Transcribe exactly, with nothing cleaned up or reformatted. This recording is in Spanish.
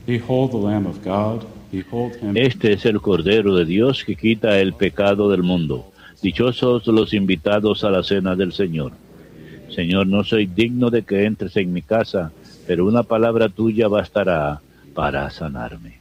Behold the Lamb of God, behold him. Este es el Cordero de Dios que quita el pecado del mundo. Dichosos los invitados a la cena del Señor. Señor, no soy digno de que entres en mi casa, pero una palabra tuya bastará para sanarme.